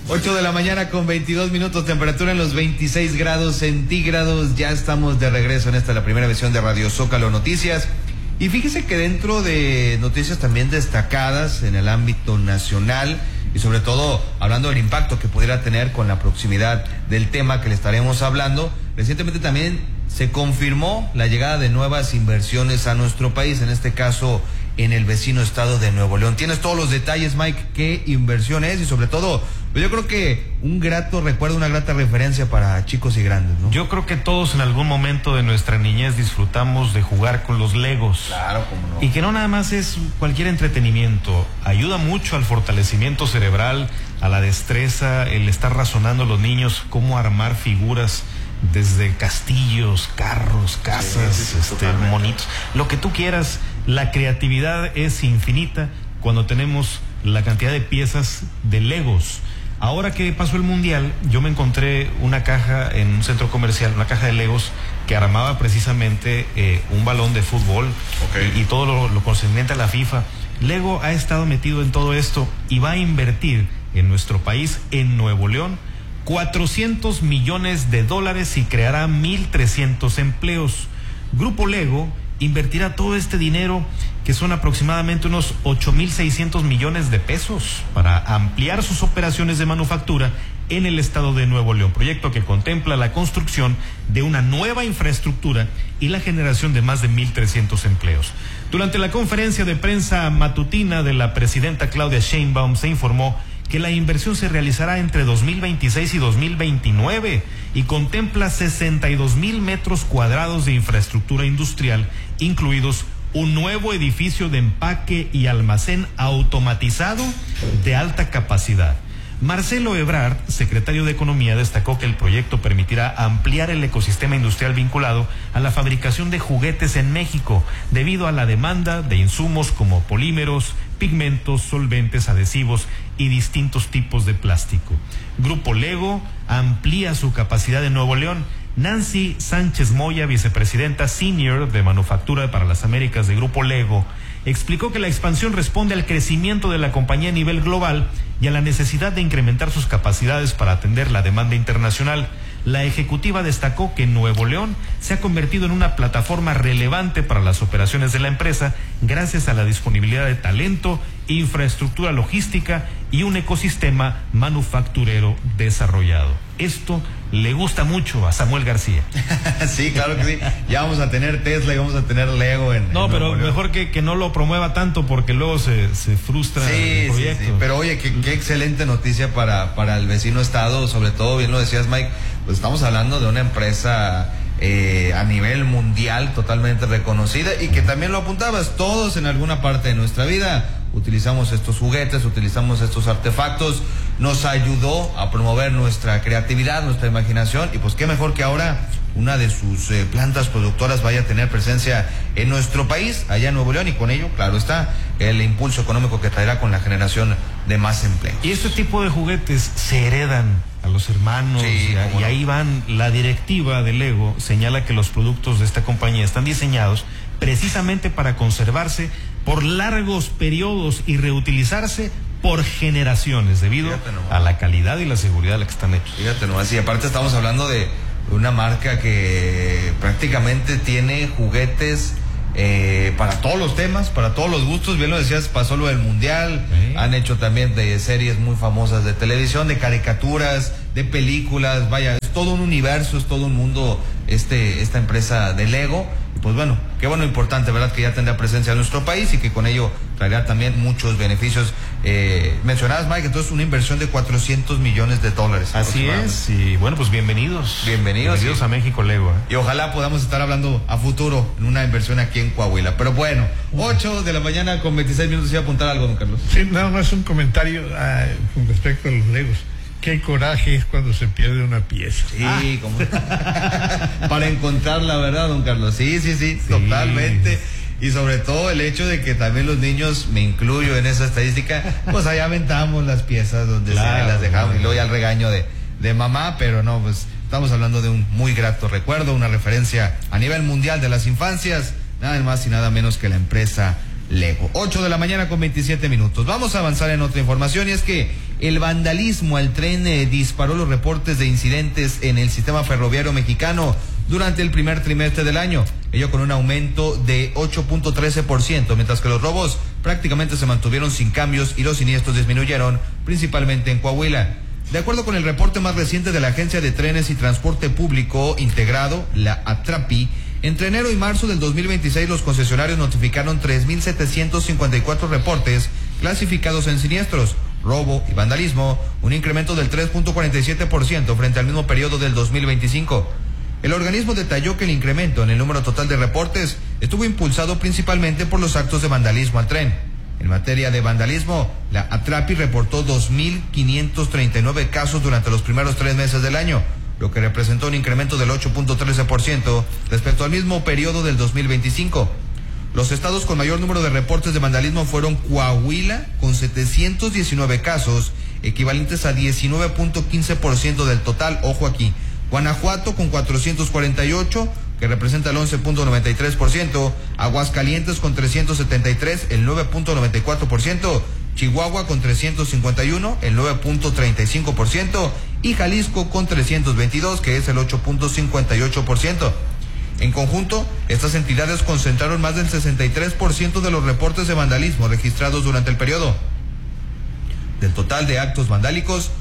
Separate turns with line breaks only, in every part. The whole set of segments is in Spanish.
8 de la mañana con 22 minutos, temperatura en los 26 grados centígrados. Ya estamos de regreso en esta, la primera versión de Radio Zócalo Noticias. Y fíjese que dentro de noticias también destacadas en el ámbito nacional y sobre todo hablando del impacto que pudiera tener con la proximidad del tema que le estaremos hablando, recientemente también se confirmó la llegada de nuevas inversiones a nuestro país, en este caso en el vecino estado de Nuevo León. Tienes todos los detalles, Mike, qué inversión es y sobre todo, pues yo creo que un grato recuerdo, una grata referencia para chicos y grandes, ¿no?
Yo creo que todos en algún momento de nuestra niñez disfrutamos de jugar con los Legos.
Claro, cómo no.
Y que no nada más es cualquier entretenimiento, ayuda mucho al fortalecimiento cerebral, a la destreza, el estar razonando los niños cómo armar figuras desde castillos, carros, casas, monitos, lo que tú quieras. La creatividad es infinita cuando tenemos la cantidad de piezas de Legos. Ahora que pasó el Mundial, yo me encontré una caja en un centro comercial, una caja de Legos que armaba precisamente un balón de fútbol, y todo lo concerniente a la FIFA. Lego ha estado metido en todo esto y va a invertir en nuestro país, en Nuevo León, $400 millones y creará 1,300 empleos. Grupo Lego invertirá todo este dinero, que son aproximadamente unos 8,600 millones de pesos, para ampliar sus operaciones de manufactura en el estado de Nuevo León, proyecto que contempla la construcción de una nueva infraestructura y la generación de más de 1,300 empleos. Durante la conferencia de prensa matutina de la presidenta Claudia Sheinbaum se informó que la inversión se realizará entre 2026 y 2029 y contempla 62,000 metros cuadrados de infraestructura industrial, incluidos un nuevo edificio de empaque y almacén automatizado de alta capacidad. Marcelo Ebrard, secretario de Economía, destacó que el proyecto permitirá ampliar el ecosistema industrial vinculado a la fabricación de juguetes en México, debido a la demanda de insumos como polímeros, pigmentos, solventes, adhesivos y distintos tipos de plástico. Grupo Lego amplía su capacidad en Nuevo León. Nancy Sánchez Moya, vicepresidenta senior de Manufactura para las Américas de Grupo Lego, explicó que la expansión responde al crecimiento de la compañía a nivel global y a la necesidad de incrementar sus capacidades para atender la demanda internacional. La ejecutiva destacó que Nuevo León se ha convertido en una plataforma relevante para las operaciones de la empresa gracias a la disponibilidad de talento, infraestructura logística y un ecosistema manufacturero desarrollado. Esto le gusta mucho a Samuel García.
Sí, claro que sí. Ya vamos a tener Tesla y vamos a tener Lego en
pero mejor que no lo promueva tanto, porque luego se frustra el proyecto.
Sí. Pero oye, qué excelente noticia para el vecino estado, sobre todo, bien lo decías, Mike, pues estamos hablando de una empresa a nivel mundial totalmente reconocida y que también lo apuntabas, todos en alguna parte de nuestra vida utilizamos estos juguetes, utilizamos estos artefactos, nos ayudó a promover nuestra creatividad, nuestra imaginación, y pues qué mejor que ahora una de sus plantas productoras vaya a tener presencia en nuestro país, allá en Nuevo León, y con ello, claro está, el impulso económico que traerá con la generación de más empleo.
Y este tipo de juguetes se heredan a los hermanos, y ahí van. La directiva de Lego señala que los productos de esta compañía están diseñados precisamente para conservarse por largos periodos y reutilizarse por generaciones, debido a la calidad y la seguridad de la que están hechos.
Fíjate nomás, y aparte estamos hablando de una marca que prácticamente tiene juguetes para todos los temas, para todos los gustos. Bien lo decías, pasó lo del Mundial, han hecho también de series muy famosas de televisión, de caricaturas, de películas, vaya, es todo un universo, es todo un mundo esta empresa de Lego. Y pues bueno, qué bueno, importante, ¿verdad? Que ya tendrá presencia en nuestro país y que con ello traerá también muchos beneficios. Mencionabas, Mike, entonces una inversión de $400 millones.
Así es, y bueno, pues bienvenidos
sí.
A México Lego.
Y ojalá podamos estar hablando a futuro en una inversión aquí en Coahuila. Pero bueno, 8 de la mañana con 26 minutos. ¿Iba a apuntar algo, don Carlos?
Sí, nada más un comentario con respecto a los Legos. Qué coraje es cuando se pierde una pieza.
Sí, como para encontrarla, ¿verdad, don Carlos? Sí, totalmente. Y sobre todo el hecho de que también los niños, me incluyo en esa estadística, pues allá aventamos las piezas donde se las dejamos, y luego ya el regaño de mamá, pero no, pues estamos hablando de un muy grato recuerdo, una referencia a nivel mundial de las infancias, nada más y nada menos que la empresa Lego. 8 de la mañana con 27 minutos. Vamos a avanzar en otra información, y es que el vandalismo al tren disparó los reportes de incidentes en el sistema ferroviario mexicano durante el primer trimestre del año, ello con un aumento de 8.13%, mientras que los robos prácticamente se mantuvieron sin cambios y los siniestros disminuyeron, principalmente en Coahuila. De acuerdo con el reporte más reciente de la Agencia de Trenes y Transporte Público Integrado, la ATRAPI, entre enero y marzo del 2026 los concesionarios notificaron 3.754 reportes clasificados en siniestros, robo y vandalismo, un incremento del 3.47% frente al mismo periodo del 2025. El organismo detalló que el incremento en el número total de reportes estuvo impulsado principalmente por los actos de vandalismo al tren. En materia de vandalismo, la ATRAPI reportó 2.539 casos durante los primeros 3 meses del año, lo que representó un incremento del 8.13% respecto al mismo periodo del 2025. Los estados con mayor número de reportes de vandalismo fueron Coahuila, con 719 casos, equivalentes a 19.15% del total, ojo aquí, Guanajuato con 448, que representa el 11.93%, Aguascalientes con 373, el 9.94%, Chihuahua con 351, el 9.35%, y Jalisco con 322, que es el 8.58%. En conjunto, estas entidades concentraron más del 63% de los reportes de vandalismo registrados durante el periodo. Del total de actos vandálicos,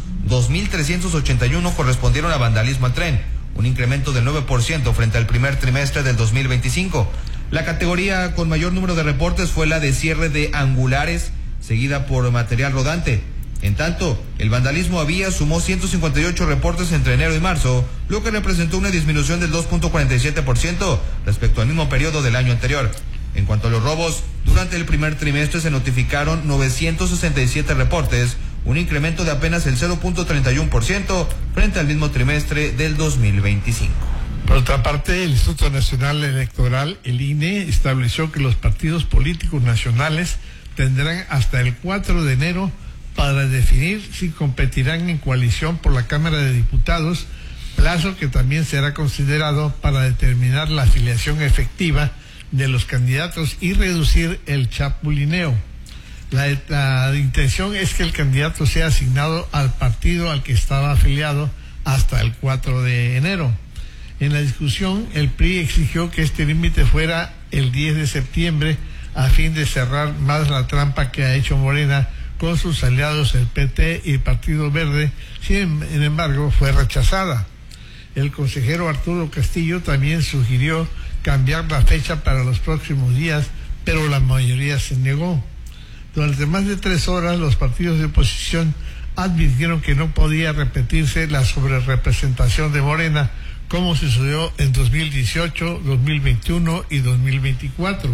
2.381 correspondieron a vandalismo al tren, un incremento del 9% frente al primer trimestre del 2025. La categoría con mayor número de reportes fue la de cierre de angulares, seguida por material rodante. En tanto, el vandalismo a vías sumó 158 reportes entre enero y marzo, lo que representó una disminución del 2.47% respecto al mismo periodo del año anterior. En cuanto a los robos, durante el primer trimestre se notificaron 967 reportes, un incremento de apenas el 0.31% frente al mismo trimestre del 2025.
Por otra parte, el Instituto Nacional Electoral, el INE, estableció que los partidos políticos nacionales tendrán hasta el 4 de enero para definir si competirán en coalición por la Cámara de Diputados, plazo que también será considerado para determinar la afiliación efectiva de los candidatos y reducir el chapulineo. La intención es que el candidato sea asignado al partido al que estaba afiliado hasta el 4 de enero. En la discusión, el PRI exigió que este límite fuera el 10 de septiembre a fin de cerrar más la trampa que ha hecho Morena con sus aliados el PT y el Partido Verde. Sin embargo, fue rechazada. El consejero Arturo Castillo también sugirió cambiar la fecha para los próximos días, pero la mayoría se negó. Durante más de 3 horas, los partidos de oposición advirtieron que no podía repetirse la sobrerepresentación de Morena, como sucedió en 2018, 2021 y 2024.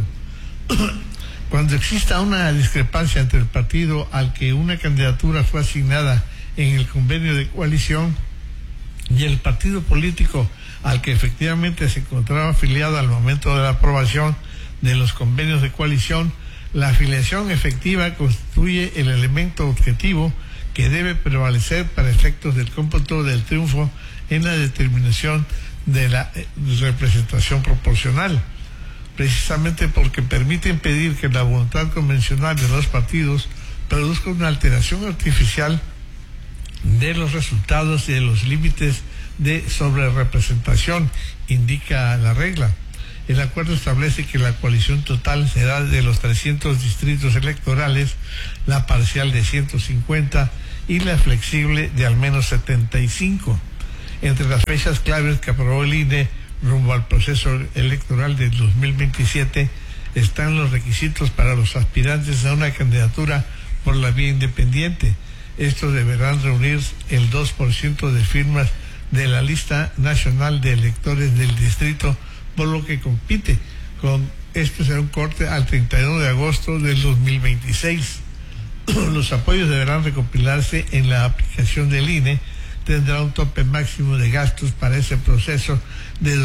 Cuando exista una discrepancia entre el partido al que una candidatura fue asignada en el convenio de coalición y el partido político al que efectivamente se encontraba afiliado al momento de la aprobación de los convenios de coalición, la afiliación efectiva constituye el elemento objetivo que debe prevalecer para efectos del cómputo del triunfo en la determinación de la representación proporcional, precisamente porque permite impedir que la voluntad convencional de los partidos produzca una alteración artificial de los resultados y de los límites de sobrerepresentación, indica la regla. El acuerdo establece que la coalición total será de los 300 distritos electorales, la parcial de 150 y la flexible de al menos 75. Entre las fechas claves que aprobó el INE rumbo al proceso electoral del 2027 están los requisitos para los aspirantes a una candidatura por la vía independiente. Estos deberán reunir el 2% de firmas de la lista nacional de electores del distrito por lo que compite. Con esto será un corte al 31 de agosto del 2026. Los apoyos deberán recopilarse en la aplicación del INE. Tendrá un tope máximo de gastos para ese proceso de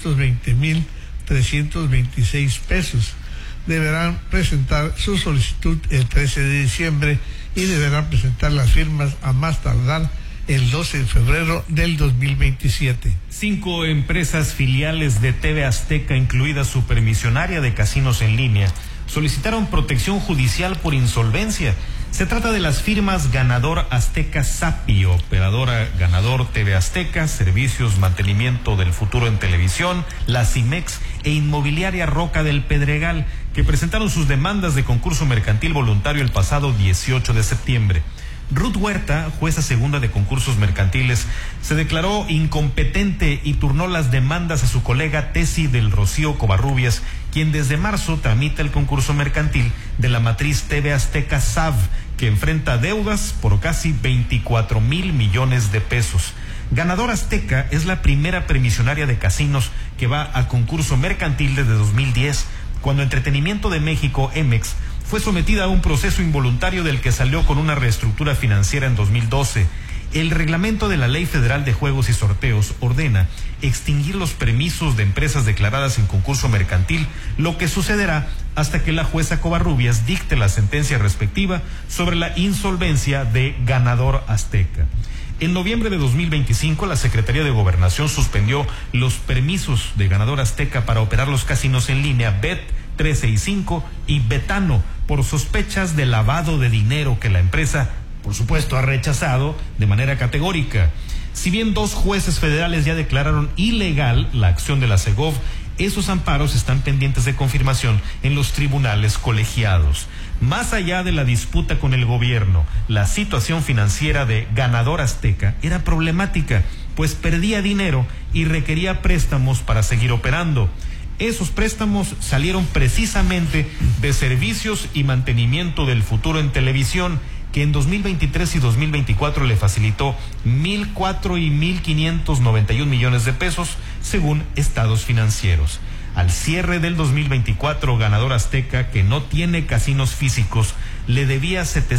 220,326 pesos. Deberán presentar su solicitud el 13 de diciembre y deberán presentar las firmas a más tardar el 12 de febrero del 2027.
5 empresas filiales de TV Azteca, incluida su permisionaria de casinos en línea, solicitaron protección judicial por insolvencia. Se trata de las firmas Ganador Azteca Sapi, operadora Ganador TV Azteca, Servicios Mantenimiento del Futuro en Televisión, la CIMEX e Inmobiliaria Roca del Pedregal, que presentaron sus demandas de concurso mercantil voluntario el pasado 18 de septiembre. Ruth Huerta, jueza segunda de concursos mercantiles, se declaró incompetente y turnó las demandas a su colega Tessy del Rocío Covarrubias, quien desde marzo tramita el concurso mercantil de la matriz TV Azteca SAV, que enfrenta deudas por casi 24,000 millones de pesos. Ganador Azteca es la primera permisionaria de casinos que va a concurso mercantil desde 2010, cuando Entretenimiento de México, EMEX, fue sometida a un proceso involuntario del que salió con una reestructura financiera en 2012. El reglamento de la Ley Federal de Juegos y Sorteos ordena extinguir los permisos de empresas declaradas en concurso mercantil, lo que sucederá hasta que la jueza Covarrubias dicte la sentencia respectiva sobre la insolvencia de Ganador Azteca. En noviembre de 2025, la Secretaría de Gobernación suspendió los permisos de Ganador Azteca para operar los casinos en línea Bet365 y Betano por sospechas de lavado de dinero que la empresa, por supuesto, ha rechazado de manera categórica. Si bien 2 jueces federales ya declararon ilegal la acción de la Segov, esos amparos están pendientes de confirmación en los tribunales colegiados. Más allá de la disputa con el gobierno, la situación financiera de Ganador Azteca era problemática, pues perdía dinero y requería préstamos para seguir operando. Esos préstamos salieron precisamente de Servicios y Mantenimiento del Futuro en Televisión, que en 2023 y 2024 le facilitó 1,004 y 1,591 millones de pesos, según estados financieros. Al cierre del 2024, Ganador Azteca, que no tiene casinos físicos, le debía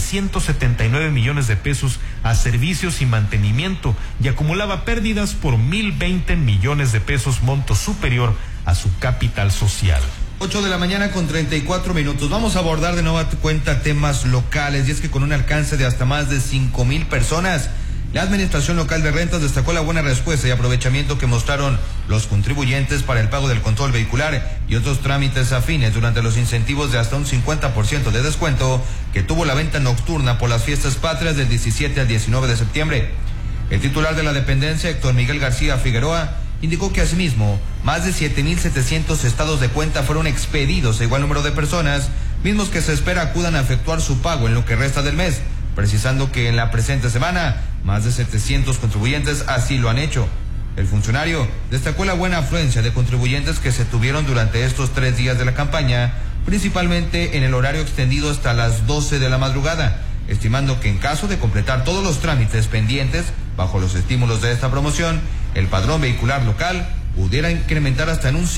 779 millones de pesos a Servicios y Mantenimiento y acumulaba pérdidas por 1,020 millones de pesos, monto superior a su capital social.
8 de la mañana con 34 minutos. Vamos a abordar de nueva cuenta temas locales, y es que con un alcance de hasta más de 5,000 personas, la Administración Local de Rentas destacó la buena respuesta y aprovechamiento que mostraron los contribuyentes para el pago del control vehicular y otros trámites afines durante los incentivos de hasta un 50% de descuento que tuvo la venta nocturna por las fiestas patrias del 17 al 19 de septiembre. El titular de la dependencia, Héctor Miguel García Figueroa, indicó que asimismo más de 7,700 estados de cuenta fueron expedidos a igual número de personas, mismos que se espera acudan a efectuar su pago en lo que resta del mes, precisando que en la presente semana más de 700 contribuyentes así lo han hecho. El funcionario destacó la buena afluencia de contribuyentes que se tuvieron durante estos 3 días de la campaña, principalmente en el horario extendido hasta las 12 de la madrugada, estimando que en caso de completar todos los trámites pendientes bajo los estímulos de esta promoción, el padrón vehicular local pudiera incrementar hasta en un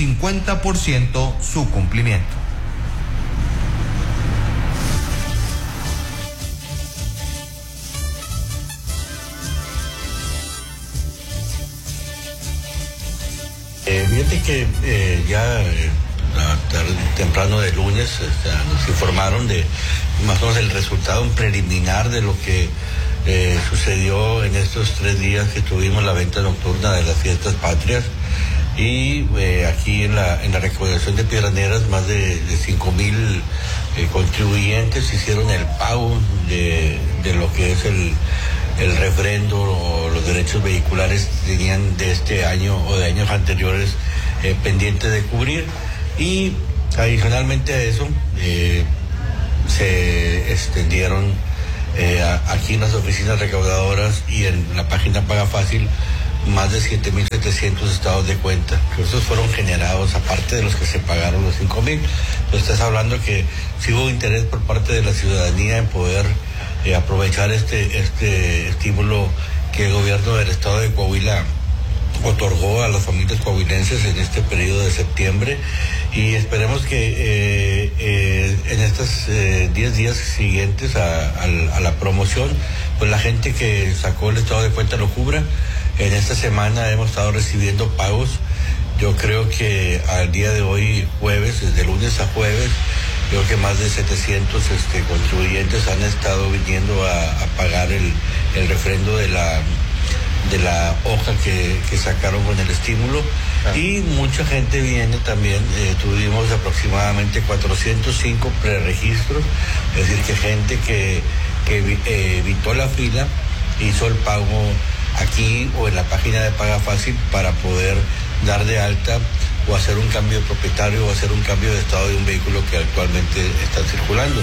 50% su cumplimiento.
Fíjate que temprano de lunes nos informaron de más o menos el resultado preliminar de lo que sucedió en estos 3 días que tuvimos la venta nocturna de las fiestas patrias, y aquí en la recaudación de Piedras Negras más de 5,000 contribuyentes hicieron el pago de lo que es el refrendo o los derechos vehiculares que tenían de este año o de años anteriores pendientes de cubrir. Y adicionalmente a eso se extendieron aquí en las oficinas recaudadoras y en la página Paga Fácil más de 7,700 estados de cuenta. Estos fueron generados aparte de los que se pagaron los 5,000. Entonces estás hablando que sí hubo interés por parte de la ciudadanía en poder aprovechar este estímulo que el gobierno del estado de Coahuila otorgó a las familias coahuilenses en este periodo de septiembre, y esperemos que en estos 10 días siguientes a la promoción, pues la gente que sacó el estado de cuenta lo cubra. En esta semana hemos estado recibiendo pagos. Yo creo que al día de hoy, jueves, desde lunes a jueves, creo que más de 700 contribuyentes han estado viniendo a pagar el refrendo de de la hoja que sacaron con el estímulo. Y mucha gente viene también, tuvimos aproximadamente 405 preregistros, es decir, que gente que evitó la fila, hizo el pago aquí o en la página de Paga Fácil para poder dar de alta o hacer un cambio de propietario o hacer un cambio de estado de un vehículo que actualmente está circulando.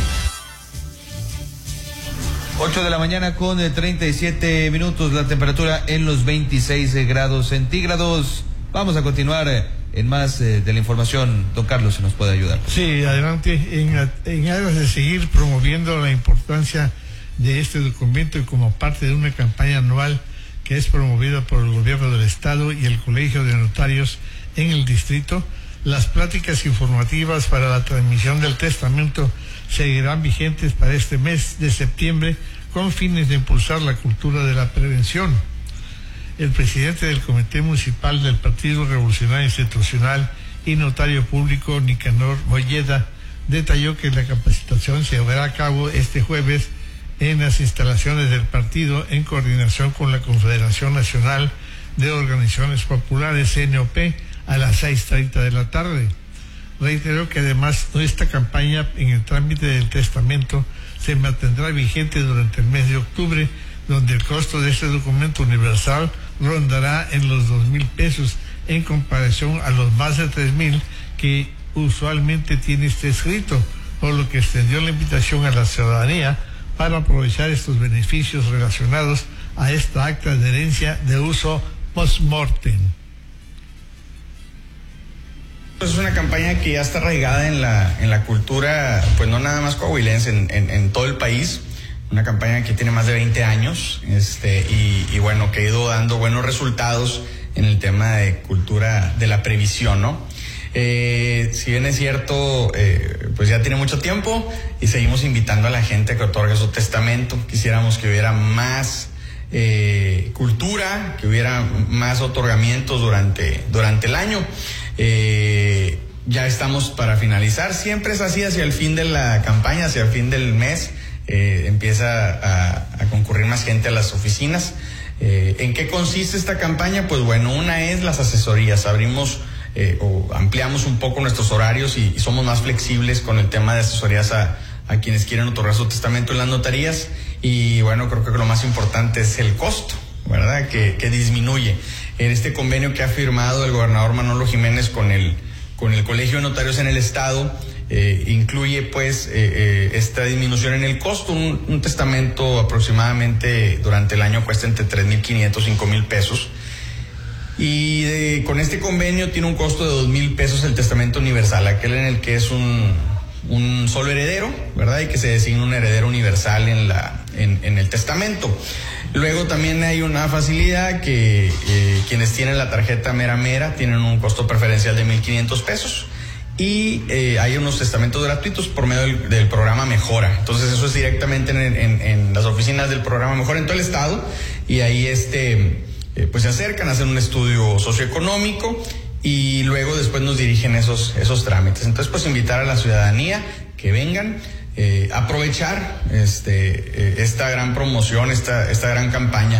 8 de la mañana con 37 minutos, la temperatura en los 26 grados centígrados. Vamos a continuar en más de la información. Don Carlos, si nos puede ayudar.
Sí, adelante. En aras de seguir promoviendo la importancia de este documento y como parte de una campaña anual que es promovida por el gobierno del estado y el Colegio de Notarios en el distrito, las pláticas informativas para la transmisión del testamento seguirán vigentes para este mes de septiembre con fines de impulsar la cultura de la prevención. El presidente del Comité Municipal del Partido Revolucionario Institucional y notario público, Nicanor Molleda, detalló que la capacitación se llevará a cabo este jueves en las instalaciones del partido en coordinación con la Confederación Nacional de Organizaciones Populares, CNOP, a las 6:30 de la tarde. Reiteró que además esta campaña en el trámite del testamento se mantendrá vigente durante el mes de octubre, donde el costo de este documento universal rondará en los 2,000 pesos en comparación a los más de 3,000 que usualmente tiene este escrito, por lo que extendió la invitación a la ciudadanía para aprovechar estos beneficios relacionados a esta acta de herencia de uso post-mortem.
Es una campaña que ya está arraigada en la cultura, pues no nada más coahuilense, en todo el país. Una campaña que tiene más de 20 años, y bueno, que ha ido dando buenos resultados en el tema de cultura de la previsión, ¿no? Si bien es cierto, pues ya tiene mucho tiempo y seguimos invitando a la gente a que otorgue su testamento. Quisiéramos que hubiera más cultura, que hubiera más otorgamientos durante el año. Ya estamos para finalizar. Siempre es así, hacia el fin de la campaña, hacia el fin del mes, empieza a concurrir más gente a las oficinas. ¿En qué consiste esta campaña? Pues bueno, una es las asesorías. Abrimos o ampliamos un poco nuestros horarios y somos más flexibles con el tema de asesorías a quienes quieren otorgar su testamento en las notarías. Y bueno, creo que lo más importante es el costo, ¿verdad? Que disminuye. En este convenio que ha firmado el gobernador Manolo Jiménez con el Colegio de Notarios en el estado, incluye pues esta disminución en el costo. Un testamento aproximadamente durante el año cuesta entre 3,500 y 5,000 pesos. Y con este convenio tiene un costo de 2,000 pesos el testamento universal, aquel en el que es un solo heredero, ¿verdad? Y que se designa un heredero universal en el testamento. Luego también hay una facilidad que quienes tienen la tarjeta Mera tienen un costo preferencial de 1,500 pesos. Y hay unos testamentos gratuitos por medio del programa Mejora. Entonces eso es directamente en las oficinas del programa Mejora en todo el estado. Y ahí pues se acercan a hacer un estudio socioeconómico y luego después nos dirigen esos trámites. Entonces pues invitar a la ciudadanía que vengan, aprovechar esta gran promoción, esta gran campaña.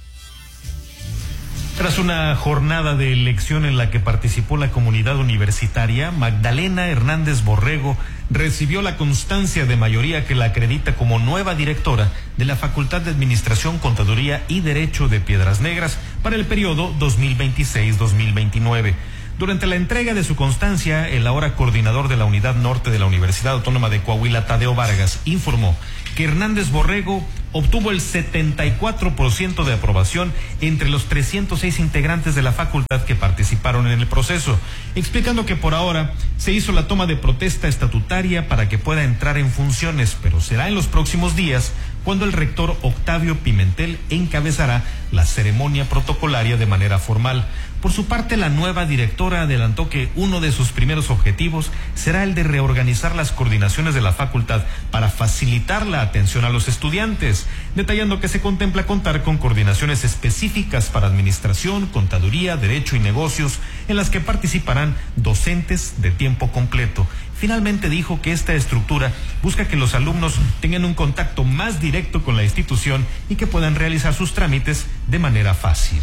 Tras una jornada de elección en la que participó la comunidad universitaria, Magdalena Hernández Borrego recibió la constancia de mayoría que la acredita como nueva directora de la Facultad de Administración, Contaduría y Derecho de Piedras Negras para el periodo 2026-2029. Durante la entrega de su constancia, el ahora coordinador de la Unidad Norte de la Universidad Autónoma de Coahuila, Tadeo Vargas, informó que Hernández Borrego obtuvo el 74% de aprobación entre los 306 integrantes de la facultad que participaron en el proceso, explicando que por ahora se hizo la toma de protesta estatutaria para que pueda entrar en funciones, pero será en los próximos días cuando el rector Octavio Pimentel encabezará la ceremonia protocolaria de manera formal. Por su parte, la nueva directora adelantó que uno de sus primeros objetivos será el de reorganizar las coordinaciones de la facultad para facilitar la atención a los estudiantes, detallando que se contempla contar con coordinaciones específicas para administración, contaduría, derecho y negocios, en las que participarán docentes de tiempo completo. Finalmente dijo que esta estructura busca que los alumnos tengan un contacto más directo con la institución y que puedan realizar sus trámites de manera fácil.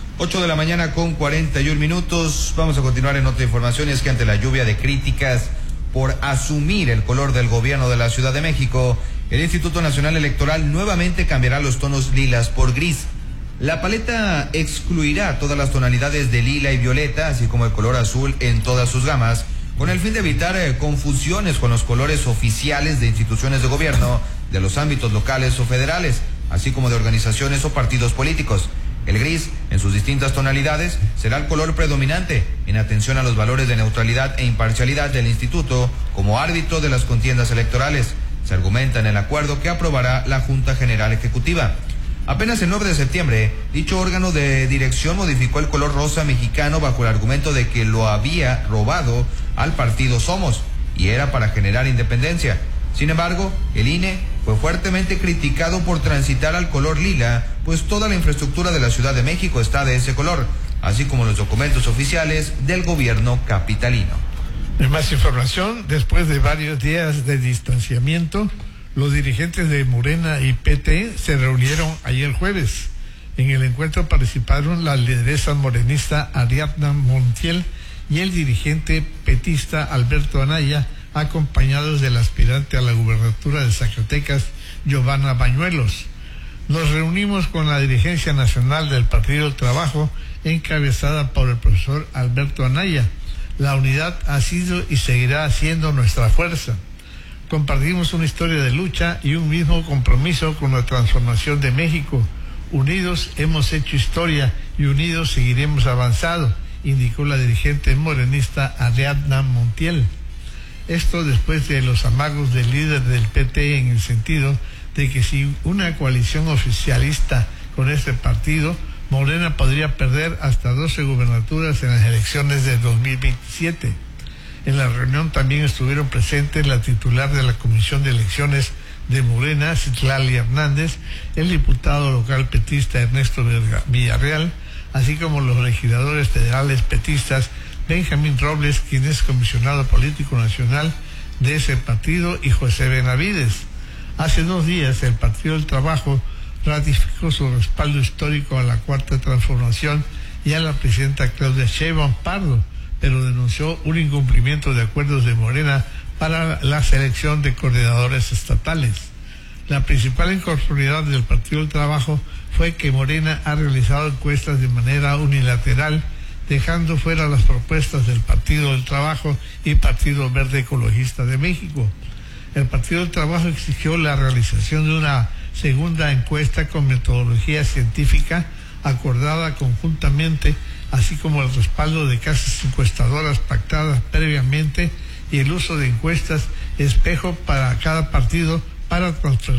8:41 a.m. Vamos a continuar en otra información. Es que ante la lluvia de críticas por asumir el color del gobierno de la Ciudad de México, el Instituto Nacional Electoral nuevamente cambiará los tonos lilas por gris. La paleta excluirá todas las tonalidades de lila y violeta, así como el color azul en todas sus gamas, con el fin de evitar confusiones con los colores oficiales de instituciones de gobierno, de los ámbitos locales o federales, así como de organizaciones o partidos políticos. El gris, en sus distintas tonalidades, será el color predominante, en atención a los valores de neutralidad e imparcialidad del instituto como árbitro de las contiendas electorales. Se argumenta en el acuerdo que aprobará la Junta General Ejecutiva. Apenas el 9 de septiembre, dicho órgano de dirección modificó el color rosa mexicano bajo el argumento de que lo había robado al partido Somos, y era para generar independencia. Sin embargo, el INE fue fuertemente criticado por transitar al color lila, pues toda la infraestructura de la Ciudad de México está de ese color, así como los documentos oficiales del gobierno capitalino.
En más información, después de varios días de distanciamiento, los dirigentes de Morena y PT se reunieron ayer jueves. En el encuentro participaron la lideresa morenista Ariadna Montiel y el dirigente petista Alberto Anaya, acompañados del aspirante a la gubernatura de Zacatecas, Giovanna Bañuelos. Nos reunimos con la dirigencia nacional del Partido del Trabajo, encabezada por el profesor Alberto Anaya. La unidad ha sido y seguirá siendo nuestra fuerza. Compartimos una historia de lucha y un mismo compromiso con la transformación de México. Unidos hemos hecho historia y unidos seguiremos avanzando, indicó la dirigente morenista Ariadna Montiel. Esto después de los amagos del líder del PT en el sentido de que si una coalición oficialista con este partido, Morena podría perder hasta 12 gubernaturas en las elecciones de 2027. En la reunión también estuvieron presentes la titular de la Comisión de Elecciones de Morena, Citlali Hernández, el diputado local petista Ernesto Villarreal, así como los legisladores federales petistas Benjamín Robles, quien es comisionado político nacional de ese partido, y José Benavides. Hace 2 días el Partido del Trabajo ratificó su respaldo histórico a la Cuarta Transformación y a la presidenta Claudia Sheinbaum Pardo, pero denunció un incumplimiento de acuerdos de Morena para la selección de coordinadores estatales. La principal inconformidad del Partido del Trabajo fue que Morena ha realizado encuestas de manera unilateral, dejando fuera las propuestas del Partido del Trabajo y Partido Verde Ecologista de México. El Partido del Trabajo exigió la realización de una segunda encuesta con metodología científica acordada conjuntamente, así como el respaldo de casas encuestadoras pactadas previamente y el uso de encuestas espejo para cada partido para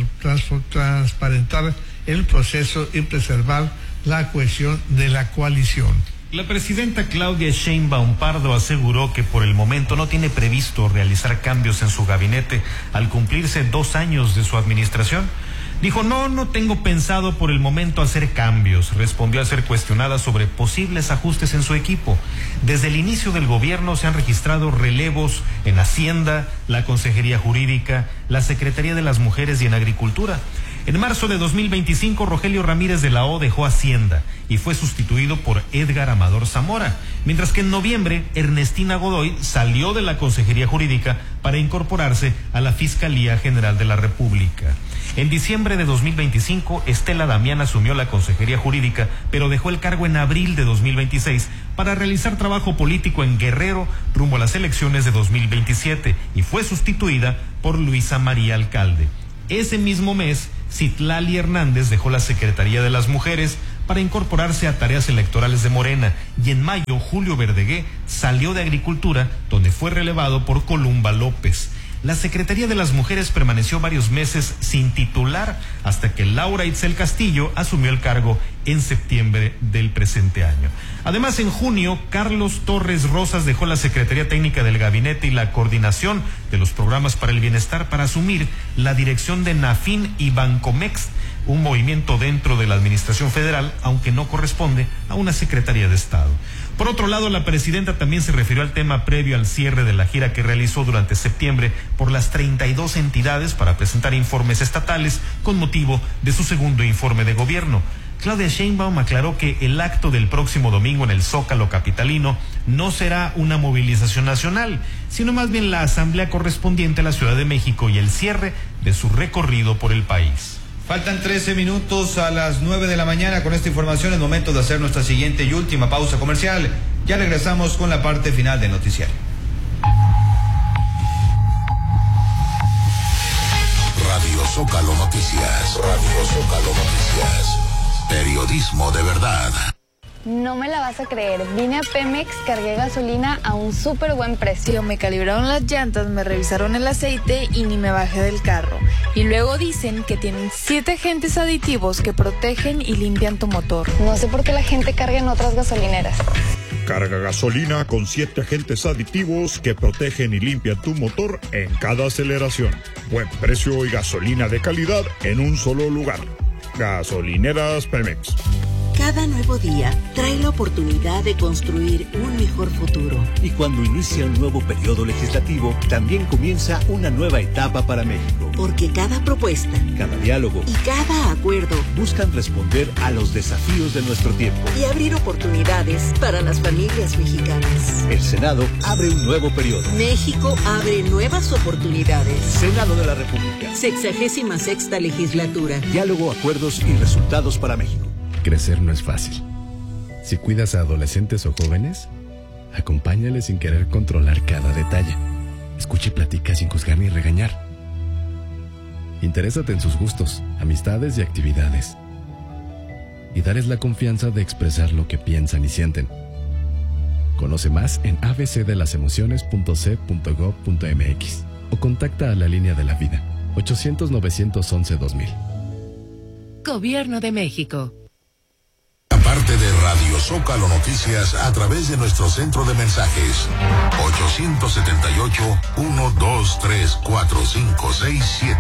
transparentar el proceso y preservar la cohesión de la coalición.
La presidenta Claudia Sheinbaum Pardo aseguró que por el momento no tiene previsto realizar cambios en su gabinete al cumplirse 2 años de su administración. Dijo, no tengo pensado por el momento hacer cambios. Respondió a ser cuestionada sobre posibles ajustes en su equipo. Desde el inicio del gobierno se han registrado relevos en Hacienda, la Consejería Jurídica, la Secretaría de las Mujeres y en Agricultura. En marzo de 2025, Rogelio Ramírez de la O dejó Hacienda y fue sustituido por Edgar Amador Zamora, mientras que en noviembre Ernestina Godoy salió de la Consejería Jurídica para incorporarse a la Fiscalía General de la República. En diciembre de 2025, Estela Damián asumió la Consejería Jurídica, pero dejó el cargo en abril de 2026 para realizar trabajo político en Guerrero rumbo a las elecciones de 2027 y fue sustituida por Luisa María Alcalde. Ese mismo mes, Citlali Hernández dejó la Secretaría de las Mujeres para incorporarse a tareas electorales de Morena, y en mayo Julio Verdegué salió de Agricultura, donde fue relevado por Columba López. La Secretaría de las Mujeres permaneció varios meses sin titular hasta que Laura Itzel Castillo asumió el cargo en septiembre del presente año. Además, en junio, Carlos Torres Rosas dejó la Secretaría Técnica del Gabinete y la coordinación de los programas para el bienestar para asumir la dirección de Nafin y Bancomext, un movimiento dentro de la Administración Federal, aunque no corresponde a una Secretaría de Estado. Por otro lado, la presidenta también se refirió al tema previo al cierre de la gira que realizó durante septiembre por las 32 entidades para presentar informes estatales con motivo de su segundo informe de gobierno. Claudia Sheinbaum aclaró que el acto del próximo domingo en el Zócalo capitalino no será una movilización nacional, sino más bien la asamblea correspondiente a la Ciudad de México y el cierre de su recorrido por el país.
Faltan 13 minutos a las 9 de la mañana. Con esta información es momento de hacer nuestra siguiente y última pausa comercial. Ya regresamos con la parte final del noticiario.
Radio Zócalo Noticias. Radio Zócalo Noticias. Periodismo de verdad.
No me la vas a creer, vine a Pemex, cargué gasolina a un súper buen precio.
Me calibraron las llantas, me revisaron el aceite y ni me bajé del carro. Y luego dicen que tienen 7 agentes aditivos que protegen y limpian tu motor.
No sé por qué la gente carga en otras gasolineras.
Carga gasolina con 7 agentes aditivos que protegen y limpian tu motor en cada aceleración. Buen precio y gasolina de calidad en un solo lugar. Gasolineras Pemex.
Cada nuevo día trae la oportunidad de construir un mejor futuro.
Y cuando inicia un nuevo periodo legislativo, también comienza una nueva etapa para México.
Porque cada propuesta,
cada diálogo
y cada acuerdo
buscan responder a los desafíos de nuestro tiempo
y abrir oportunidades para las familias mexicanas.
El Senado abre un nuevo periodo.
México abre nuevas oportunidades.
Senado de la República.
66ª legislatura.
Diálogo, acuerdos y resultados para México.
Crecer no es fácil. Si cuidas a adolescentes o jóvenes, acompáñales sin querer controlar cada detalle. Escucha y platica sin juzgar ni regañar. Interésate en sus gustos, amistades y actividades. Y darles la confianza de expresar lo que piensan y sienten. Conoce más en abcdelasemociones.c.gov.mx o contacta a la línea de la vida 800-911-2000.
Gobierno de México.
Aparte de Radio Zócalo Noticias a través de nuestro centro de mensajes 878-123-4567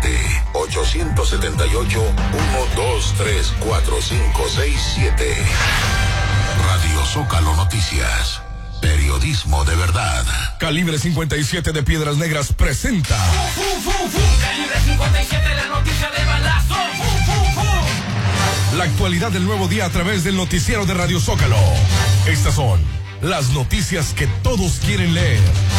878-123-4567. Radio Zócalo Noticias. Periodismo de verdad.
Calibre 57 de Piedras Negras presenta
Calibre 57, la noticia de balazo.
La actualidad del nuevo día a través del noticiero de Radio Zócalo. Estas son las noticias que todos quieren leer.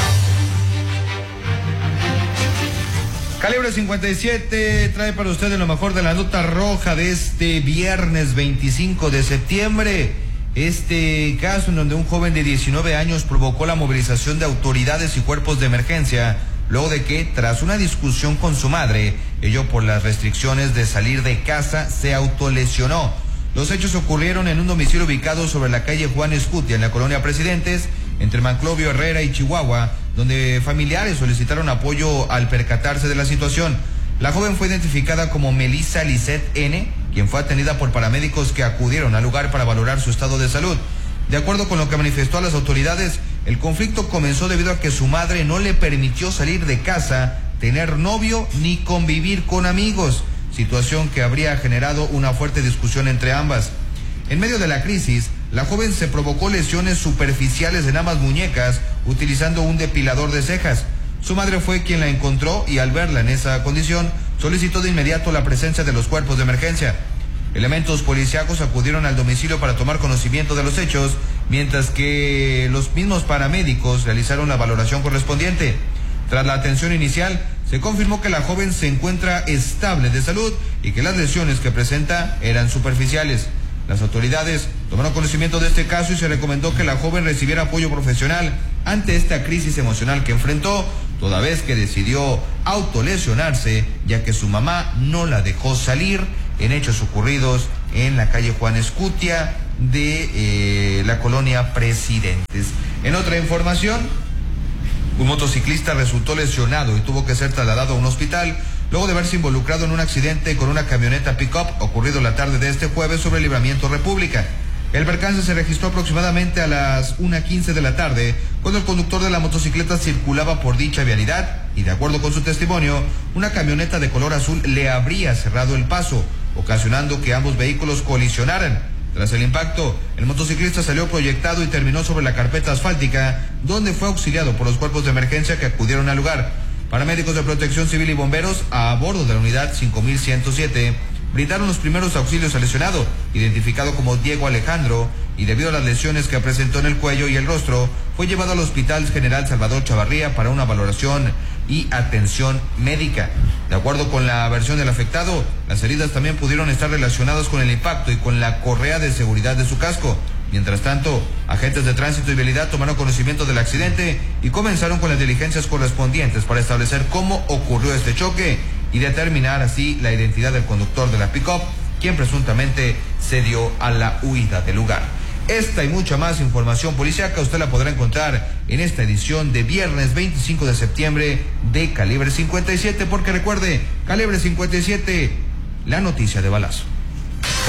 Calibre 57 trae para ustedes lo mejor de la nota roja de este viernes 25 de septiembre. Este caso en donde un joven de 19 años provocó la movilización de autoridades y cuerpos de emergencia luego de que, tras una discusión con su madre, ello por las restricciones de salir de casa, se autolesionó. Los hechos ocurrieron en un domicilio ubicado sobre la calle Juan Escutia, en la colonia Presidentes, entre Maclovio Herrera y Chihuahua, donde familiares solicitaron apoyo al percatarse de la situación. La joven fue identificada como Melissa Lisette N., quien fue atendida por paramédicos que acudieron al lugar para valorar su estado de salud. De acuerdo con lo que manifestó a las autoridades, el conflicto comenzó debido a que su madre no le permitió salir de casa, tener novio ni convivir con amigos, situación que habría generado una fuerte discusión entre ambas. En medio de la crisis, la joven se provocó lesiones superficiales en ambas muñecas utilizando un depilador de cejas. Su madre fue quien la encontró y al verla en esa condición, solicitó de inmediato la presencia de los cuerpos de emergencia. Elementos policíacos acudieron al domicilio para tomar conocimiento de los hechos, mientras que los mismos paramédicos realizaron la valoración correspondiente. Tras la atención inicial, se confirmó que la joven se encuentra estable de salud y que las lesiones que presenta eran superficiales. Las autoridades tomaron conocimiento de este caso y se recomendó que la joven recibiera apoyo profesional ante esta crisis emocional que enfrentó, toda vez que decidió autolesionarse, ya que su mamá no la dejó salir, en hechos ocurridos en la calle Juan Escutia de la colonia Presidentes. En otra información, un motociclista resultó lesionado y tuvo que ser trasladado a un hospital luego de verse involucrado en un accidente con una camioneta pick-up ocurrido la tarde de este jueves sobre el Libramiento República. El percance se registró aproximadamente a las 1:15 de la tarde, cuando el conductor de la motocicleta circulaba por dicha vialidad y, de acuerdo con su testimonio, una camioneta de color azul le habría cerrado el paso, ocasionando que ambos vehículos colisionaran. Tras el impacto, el motociclista salió proyectado y terminó sobre la carpeta asfáltica, donde fue auxiliado por los cuerpos de emergencia que acudieron al lugar. Paramédicos de Protección Civil y bomberos a bordo de la unidad 5107 brindaron los primeros auxilios al lesionado, identificado como Diego Alejandro, y debido a las lesiones que presentó en el cuello y el rostro, fue llevado al Hospital General Salvador Chavarría para una valoración y atención médica. De acuerdo con la versión del afectado, las heridas también pudieron estar relacionadas con el impacto y con la correa de seguridad de su casco. Mientras tanto, agentes de tránsito y vialidad tomaron conocimiento del accidente y comenzaron con las diligencias correspondientes para establecer cómo ocurrió este choque y determinar así la identidad del conductor de la pick-up, quien presuntamente se dio a la huida del lugar. Esta y mucha más información policíaca usted la podrá encontrar en esta edición de viernes 25 de septiembre de Calibre 57, porque recuerde, Calibre 57, la noticia de balazo.